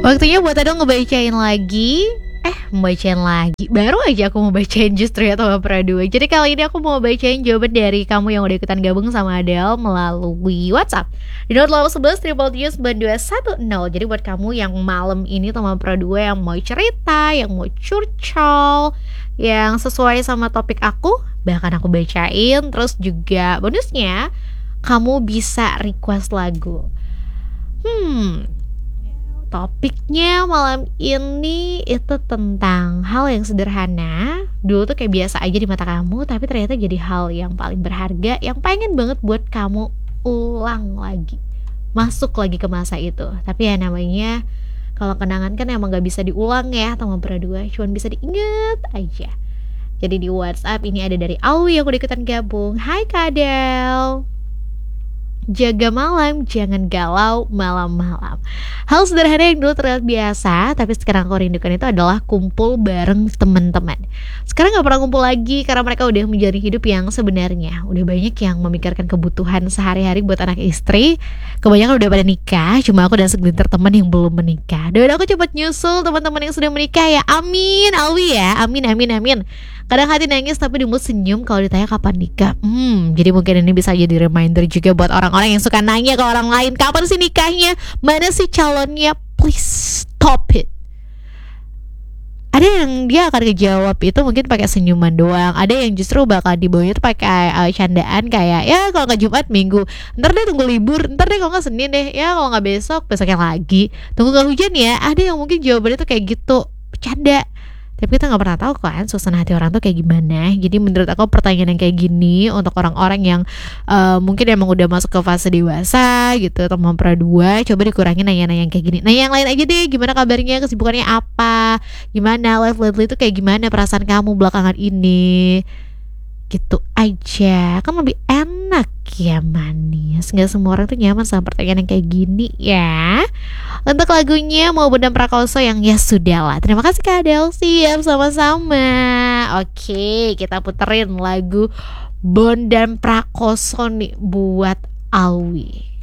Waktunya buat Adel ngebacain lagi. Membacain lagi. Baru aja aku mau bacain justru ya Toma Pradua. Jadi kali ini aku mau bacain jawaban dari kamu yang udah ikutan gabung sama Adel melalui WhatsApp di nomor 11 Jadi buat kamu yang malam ini Toma Pradua yang mau cerita, yang mau curcol, yang sesuai sama topik aku, bahkan aku bacain. Terus juga bonusnya kamu bisa request lagu. Topiknya malam ini itu tentang hal yang sederhana. Dulu tuh kayak biasa aja di mata kamu, tapi ternyata jadi hal yang paling berharga, yang pengen banget buat kamu ulang lagi, masuk lagi ke masa itu. Tapi ya namanya kalau kenangan kan emang gak bisa diulang ya Toma Pradua, cuman bisa diinget aja. Jadi di WhatsApp ini ada dari Alwi yang udah ikutan gabung. Hai Kadel, jaga malam, jangan galau malam-malam. Hal sederhana yang dulu terlihat biasa, tapi sekarang aku rindukan itu adalah kumpul bareng teman-teman. Sekarang gak pernah kumpul lagi karena mereka udah menjalani hidup yang sebenarnya. Udah banyak yang memikirkan kebutuhan sehari-hari buat anak istri. Kebanyakan udah pada nikah, cuma aku dan segelintir teman yang belum menikah. Dan aku cepat nyusul teman-teman yang sudah menikah ya. Amin, Alwi ya. Amin, amin, amin. Kadang hati nangis tapi di mood senyum kalau ditanya kapan nikah. Jadi mungkin ini bisa jadi reminder juga buat orang-orang yang suka nanya ke orang lain, kapan sih nikahnya, mana sih calonnya. Please stop it. Ada yang dia akan ngejawab itu mungkin pakai senyuman doang. Ada yang justru bakal dibawanya tuh pakai candaan kayak ya kalau nggak Jumat Minggu, ntar deh tunggu libur, ntar deh kalau nggak Senin deh, ya kalau nggak besok besoknya lagi, tunggu nggak hujan ya. Ada yang mungkin jawabannya tuh kayak gitu, bercanda. Tapi kita gak pernah tahu kan suasana hati orang tuh kayak gimana. Jadi menurut aku pertanyaan yang kayak gini untuk orang-orang yang mungkin emang udah masuk ke fase dewasa gitu, Toma Pradua, coba dikurangi nanya-nanya yang kayak gini. Nanya yang lain aja deh, gimana kabarnya, kesibukannya apa, gimana life lately itu kayak gimana, perasaan kamu belakangan ini, gitu aja. Kan lebih enak ya manis. Gak semua orang tuh nyaman sama pertanyaan yang kayak gini ya. Untuk lagunya mau Bondan Prakoso yang ya sudahlah. Terima kasih Kak Adel. Siap, sama-sama. Oke, kita puterin lagu Bondan Prakoso nih buat Alwi.